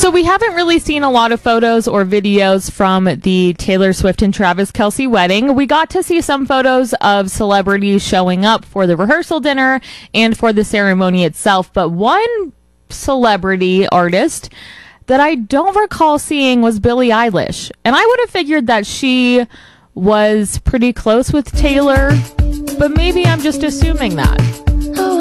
So we haven't really seen a lot of photos or videos from the Taylor Swift and Travis Kelce wedding. We got to see some photos of celebrities showing up for the rehearsal dinner and for the ceremony itself. But one celebrity artist that I don't recall seeing was Billie Eilish. And I would have figured that she was pretty close with Taylor, but maybe I'm just assuming that.